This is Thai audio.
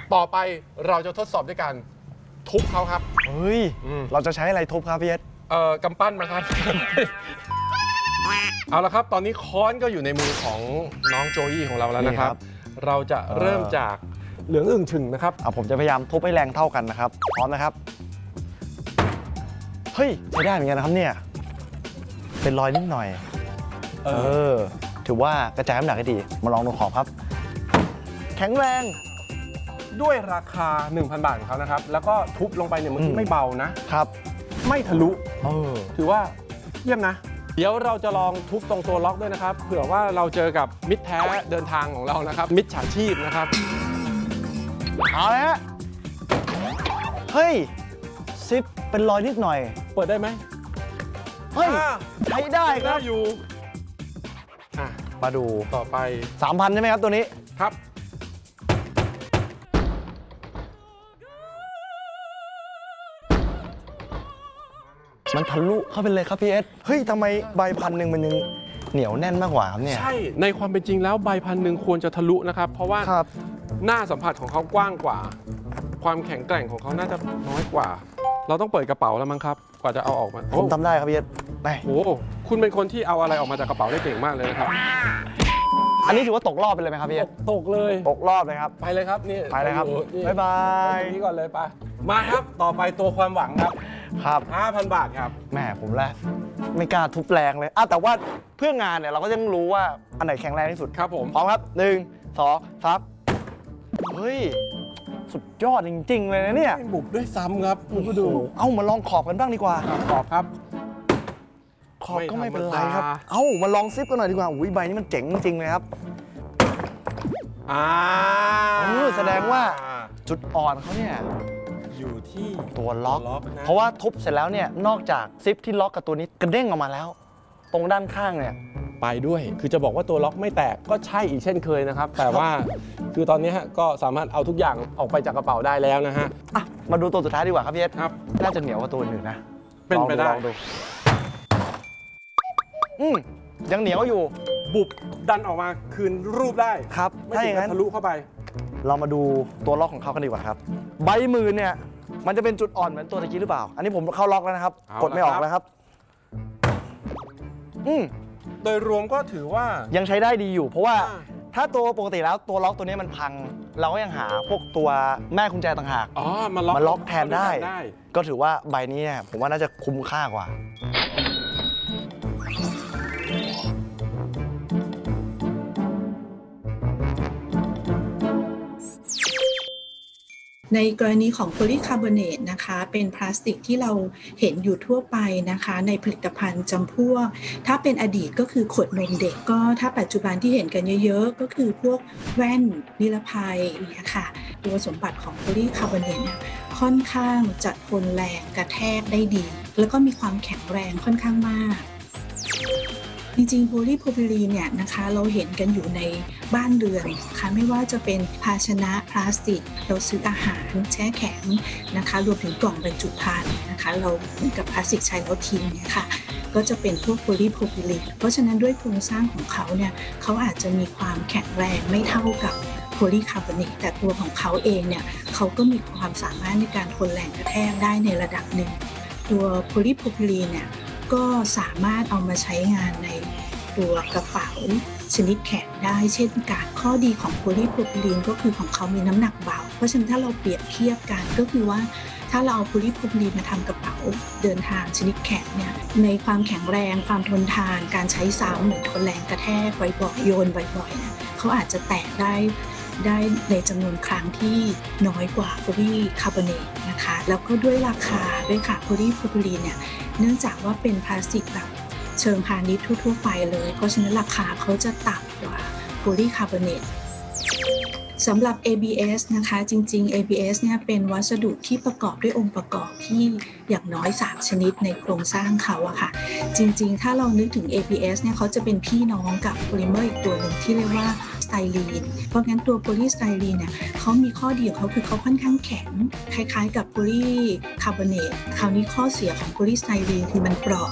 ต่อไปเราจะทดสอบด้วยการทุบเขาครับเฮ้ยเราจะใช้อะไรทุบครับพี่เอสกำปั้นมาครับ เอาละครับตอนนี้ค้อนก็อยู่ในมือของน้องโจยี่ของเราแล้วนะครับเราจะเริ่มจากเหลืองอึ่งฉึ่งนะครับผมจะพยายามทุบให้แรงเท่ากันนะครับพร้อมนะครับเฮ้ยใช้ได้เหมือนกันนะครับเนี่ยเป็นรอยนิดหน่อยถือว่ากระจายน้ำหนักได้ดีมาลองดูขอบครับแข็งแรงด้วยราคา 1,000 บาทของเขานะครับแล้วก็ทุบลงไปเนี่ยมันไม่เบานะครับไม่ทะลุถือว่าเยี่ยมนะเดี๋ยวเราจะลองทุบตรงตัวล็อกด้วยนะครับเผื่อว่าเราเจอกับมิตรแท้เดินทางของเรานะครับมิตรฉาชีพนะครับเอาละฮะเฮ้ยซิปเป็นรอยนิดหน่อยเปิดได้ไหมเฮ้ยใช้ได้ครับอยู่มาดูต่อไป 3,000 ใช่ไหมครับตัวนี้ครับมันทะลุเข้าไปเลยครับพี่เอสเฮ้ยทำไมใบ1,000มันยังเหนียวแน่นมากกว่าครับเนี่ยใช่ในความเป็นจริงแล้วใบ1,000ควรจะทะลุนะครับเพราะว่าหน้าสัมผัสของเขากว้างกว่าความแข็งแกร่งของเขาน่าจะน้อยกว่าเราต้องเปิดกระเป๋าแล้วมั้งครับกว่าจะเอาออกมาผมทำได้ครับพี่เอสไปโอ้คุณเป็นคนที่เอาอะไรออกมาจากกระเป๋าได้เก่งมากเลยนะครับอันนี้ถือว่าตกรอบไปเลยไหมครับพี่เอสตกเลยตกรอบเลยครับไปเลยครับนี่ไปเลยครับบ๊ายบายนี่ก่อนเลยไปมาครับต่อไปตัวความหวังครับครับ 5,000 บาทครับแม่ผมแหละไม่กล้าทุบแรงเลยแต่ว่าเพื่องานเนี่ยเราก็ต้องรู้ว่าอันไหนแข็งแรงที่สุดครับผมพร้อมครับ1 2 3เฮ้ยสุดยอดจริงๆเลยนะเนี่ยบุบด้วยซ้ำครับคุณผู้ดูมาลองขอบกันบ้างดีกว่าขอบครับขอบก็ไม่เป็นไรครับมาลองซิปกันหน่อยดีกว่าอุ้ยใบนี้มันเจ๋งจริงๆเลยครับแสดงว่าจุดอ่อนเขาเนี่ยอยู่ที่ตัวล็อกเพราะว่าทุบเสร็จแล้วเนี่ยนอกจากซิปที่ล็อกกับตัวนี้กระเด้งออกมาแล้วตรงด้านข้างเนี่ยไปด้วยคือจะบอกว่าตัวล็อกไม่แตกก็ใช่อีกเช่นเคยนะครับแต่ว่าคือตอนนี้ก็สามารถเอาทุกอย่างออกไปจากกระเป๋าได้แล้วนะฮะมาดูตัวสุดท้ายดีกว่าครับพี่เอสครับน่าจะเหนียวกว่าตัวอื่นนะเป็นไปได้ยังเหนียวอยู่บุบดันออกมาคืนรูปได้ครับถ้าอย่างนั้นทะลุเข้าไปเรามาดูตัวล็อกของเขากันดีกว่าครับใบมือเนี่ยมันจะเป็นจุดอ่อนเหมือนตัวตะกี้หรือเปล่าอันนี้ผมเข้าล็อกแล้วนะครับกดไม่ออกแล้วครับโดยรวมก็ถือว่ายังใช้ได้ดีอยู่เพราะว่าถ้าตัวปกติแล้วตัวล็อกตัวนี้มันพังเราก็ยังหาพวกตัวแม่กุญแจต่างหากมาล็อกแทนได้ก็ถือว่าใบนี้เนี่ยผมว่าน่าจะคุ้มค่ากว่าในกรณีของโพลีคาร์บอเนตนะคะเป็นพลาสติกที่เราเห็นอยู่ทั่วไปนะคะในผลิตภัณฑ์จำพวกถ้าเป็นอดีตก็คือขวดนมเด็กก็ถ้าปัจจุบันที่เห็นกันเยอะๆก็คือพวกแว่นนิรภัยเนี่ยค่ะตัวสมบัติของโพลีคาร์บอเนตเนี่ยค่อนข้างจะทนแรงกระแทกได้ดีแล้วก็มีความแข็งแรงค่อนข้างมากจริงๆโพลีโพรพิลีนเนี่ยนะคะเราเห็นกันอยู่ในบ้านเรือนค่ะไม่ว่าจะเป็นภาชนะพลาสติกเราซื้ออาหารแช่แข็งนะคะรวมถึงกล่องบรรจุภัณฑ์นะคะเราเหมือนกับพลาสติกใช้แล้วทิ้งเนี่ยค่ะก็จะเป็นพวกโพลีโพรพิลีนเพราะฉะนั้นด้วยโครงสร้างของเขาเนี่ยเขาอาจจะมีความแข็งแรงไม่เท่ากับโพลีคาร์บอเนตแต่ตัวของเขาเองเนี่ยเขาก็มีความสามารถในการทนแรงกระแทกได้ในระดับหนึ่งตัวโพลีโพรพิลีนเนี่ยก็สามารถเอามาใช้งานในตัวกระเป๋าชนิดแข็งได้เช่นกันข้อดีของโพลีโพรพิลีนก็คือของเขามีน้ำหนักเบาเพราะฉะนั้นถ้าเราเปรียบเทียบกันก็คือว่าถ้าเราเอาโพลีโพรพิลีนมาทำกระเป๋าเดินทางชนิดแข็งเนี่ยในความแข็งแรงความทนทานการใช้ซ้ำหรือทนแรงกระแทกบ่อยๆโยนบ่อยๆเนี่ยเขาอาจจะแตกได้ในจำนวนครั้งที่น้อยกว่าโพลีคาร์บอเนตนะคะแล้วก็ด้วยราคาด้วยค่ะโพลีโพรพิลีนเนี่ยเนื่องจากว่าเป็นพลาสติกแบบเชิงพาณิชย์ทั่วๆไปเลยเพราะฉะนั้นราคาเขาจะต่ำกว่าโพลีคาร์บอเนตสำหรับ ABS นะคะจริงๆ ABS เนี่ยเป็นวัสดุที่ประกอบด้วยองค์ประกอบที่อย่างน้อย3ชนิดในโครงสร้างเขาอะค่ะจริงๆถ้าเรานึกถึง ABS เนี่ยเขาจะเป็นพี่น้องกับโพลิเมอร์อีกตัวหนึ่งที่เรียกว่าสไตรีนเพราะงั้นตัวโพลีสไตรีนเนี่ยเขามีข้อดีของเขาคือเขาค่อนข้างแข็งคล้ายๆกับโพลีคาร์บอเนตคราวนี้ข้อเสียของโพลีสไตรีนคือมันเปราะ